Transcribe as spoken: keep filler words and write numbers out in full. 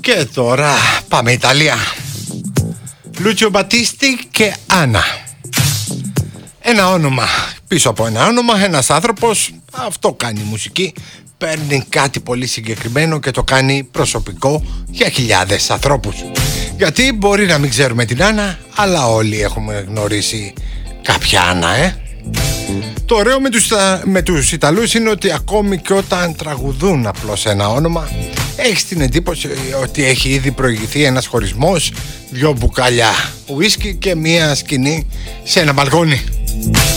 Και τώρα πάμε Ιταλία. Λούτσιο Μπατίστη και Άννα. Ένα όνομα πίσω από ένα όνομα, ένας άνθρωπος, αυτό κάνει μουσική, παίρνει κάτι πολύ συγκεκριμένο και το κάνει προσωπικό για χιλιάδες ανθρώπους. Γιατί μπορεί να μην ξέρουμε την Άννα, αλλά όλοι έχουμε γνωρίσει κάποια Άννα, ε. Το ωραίο με τους, με τους Ιταλούς είναι ότι ακόμη και όταν τραγουδούν απλώς ένα όνομα, έχεις την εντύπωση ότι έχει ήδη προηγηθεί ένας χωρισμός, δυο μπουκάλια ουίσκι και μία σκηνή σε ένα μπαλκόνι.